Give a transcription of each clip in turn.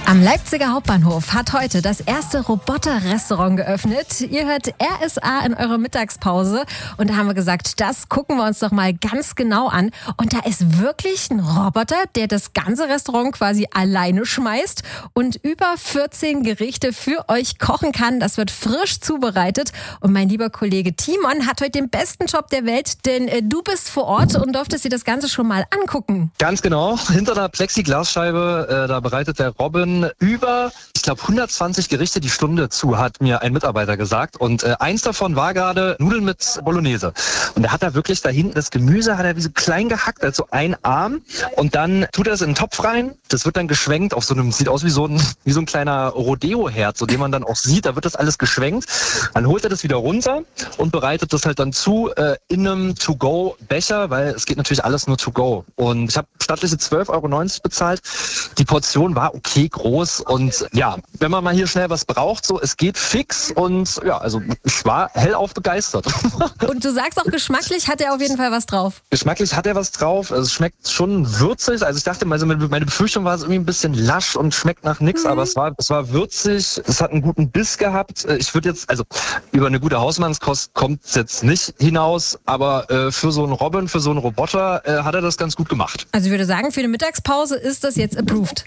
Am Leipziger Hauptbahnhof hat heute das erste Roboter-Restaurant geöffnet. Ihr hört RSA in eurer Mittagspause. Und da haben wir gesagt, das gucken wir uns doch mal ganz genau an. Und da ist wirklich ein Roboter, der das ganze Restaurant quasi alleine schmeißt und über 14 Gerichte für euch kochen kann. Das wird frisch zubereitet. Und mein lieber Kollege Timon hat heute den besten Job der Welt, denn du bist vor Ort und durftest dir das Ganze schon mal angucken. Ganz genau. Hinter einer Plexiglasscheibe, da bereitet der Robin über, ich glaube, 120 Gerichte die Stunde zu, hat mir ein Mitarbeiter gesagt. Und eins davon war gerade Nudeln mit Bolognese. Und er hat da wirklich da hinten das Gemüse, hat er wie so klein gehackt, also ein Arm. Und dann tut er es in einen Topf rein. Das wird dann geschwenkt auf so einem, sieht aus wie so ein kleiner Rodeo-Herd, so den man dann auch sieht. Da wird das alles geschwenkt. Dann holt er das wieder runter und bereitet das halt dann zu in einem To-Go-Becher, weil es geht natürlich alles nur To-Go. Und ich habe stattliche 12,90 Euro bezahlt. Die Portion war okay groß und ja, wenn man mal hier schnell was braucht, so, es geht fix und ja, also ich war hellauf begeistert. Und du sagst auch, geschmacklich hat er auf jeden Fall was drauf. Geschmacklich hat er was drauf, also es schmeckt schon würzig, also ich dachte mal, also meine Befürchtung war es irgendwie ein bisschen lasch und schmeckt nach nichts, aber es war würzig, es hat einen guten Biss gehabt. Ich würde jetzt, also über eine gute Hausmannskost kommt es jetzt nicht hinaus, aber für so einen Robin, für so einen Roboter hat er das ganz gut gemacht. Also ich würde sagen, für eine Mittagspause ist das jetzt approved.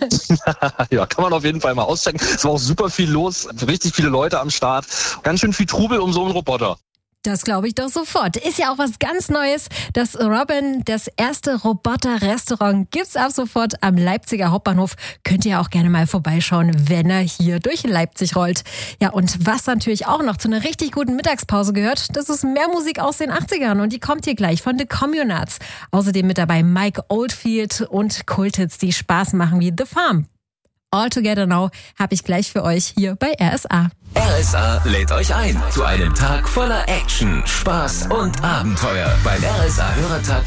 Ja, kann man auf jeden Fall mal auschecken. Es war auch super viel los, richtig viele Leute am Start. Ganz schön viel Trubel um so einen Roboter. Das glaube ich doch sofort. Ist ja auch was ganz Neues. Das Robin, das erste Roboter-Restaurant, gibt's ab sofort am Leipziger Hauptbahnhof. Könnt ihr auch gerne mal vorbeischauen, wenn er hier durch Leipzig rollt. Ja, und was natürlich auch noch zu einer richtig guten Mittagspause gehört, das ist mehr Musik aus den 80ern. Und die kommt hier gleich von The Communards. Außerdem mit dabei Mike Oldfield und Kulthits, die Spaß machen wie The Farm. All Together Now habe ich gleich für euch hier bei RSA. RSA lädt euch ein zu einem Tag voller Action, Spaß und Abenteuer beim RSA-Hörertag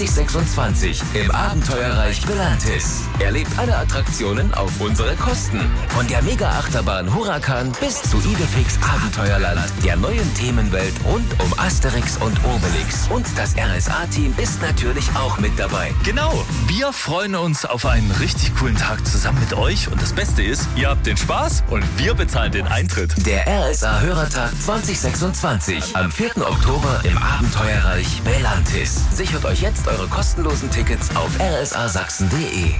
2026 im Abenteuerreich Belantis. Erlebt alle Attraktionen auf unsere Kosten. Von der Mega-Achterbahn Huracan bis zu Idefix Abenteuerland, der neuen Themenwelt rund um Asterix und Obelix. Und das RSA-Team ist natürlich auch mit dabei. Genau, wir freuen uns auf einen richtig coolen Tag zusammen mit euch. Und das Beste ist, ihr habt den Spaß und wir bezahlen den Eintritt. Der RSA-Hörertag 2026 am 4. Oktober im Abenteuerreich Belantis. Sichert euch jetzt eure kostenlosen Tickets auf rsasachsen.de.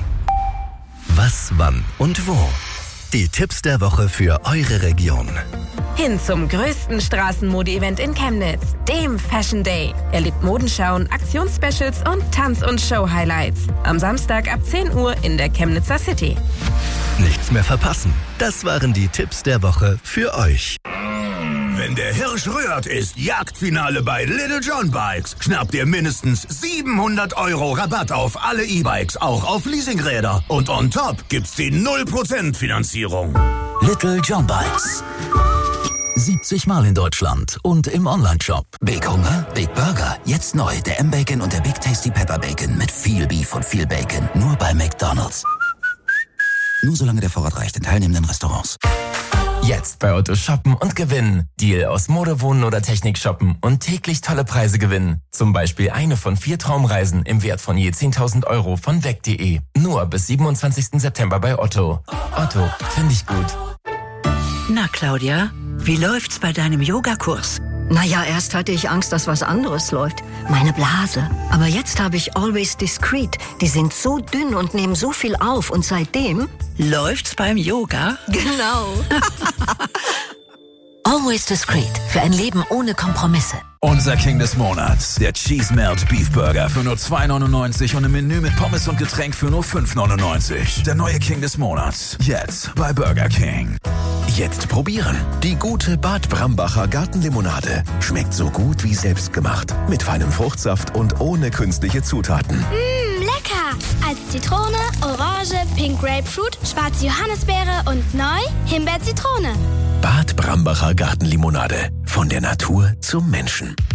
Was, wann und wo? Die Tipps der Woche für eure Region. Hin zum größten Straßenmode-Event in Chemnitz, dem Fashion Day. Erlebt Modenschauen, Aktionsspecials und Tanz- und Show-Highlights. Am Samstag ab 10 Uhr in der Chemnitzer City. Nichts mehr verpassen. Das waren die Tipps der Woche für euch. Wenn der Hirsch rührt, ist Jagdfinale bei Little John Bikes. Schnappt ihr mindestens 700 Euro Rabatt auf alle E-Bikes, auch auf Leasingräder. Und on top gibt's die 0% Finanzierung. Little John Bikes. 70 Mal in Deutschland und im Onlineshop. Big Hunger, Big Burger. Jetzt neu der M-Bacon und der Big Tasty Pepper Bacon mit viel Beef und viel Bacon. Nur bei McDonald's. Nur solange der Vorrat reicht in teilnehmenden Restaurants. Jetzt bei Otto shoppen und gewinnen. Deal aus Mode, Wohnen oder Technik shoppen und täglich tolle Preise gewinnen. Zum Beispiel eine von 4 Traumreisen im Wert von je 10.000 Euro von weg.de. Nur bis 27. September bei Otto. Otto, finde ich gut. Na Claudia, wie läuft's bei deinem Yogakurs? Naja, erst hatte ich Angst, dass was anderes läuft. Meine Blase. Aber jetzt habe ich Always Discreet. Die sind so dünn und nehmen so viel auf. Und seitdem... Läuft's beim Yoga? Genau. Always Discreet. Für ein Leben ohne Kompromisse. Unser King des Monats. Der Cheese Melt Beef Burger für nur 2,99 und ein Menü mit Pommes und Getränk für nur 5,99. Der neue King des Monats. Jetzt bei Burger King. Jetzt probieren. Die gute Bad Brambacher Gartenlimonade. Schmeckt so gut wie selbst gemacht. Mit feinem Fruchtsaft und ohne künstliche Zutaten. Lecker! Als Zitrone, Orange, Pink Grapefruit, schwarze Johannisbeere und neu Himbeer-Zitrone. Bad Brambacher Gartenlimonade. Von der Natur zum Menschen.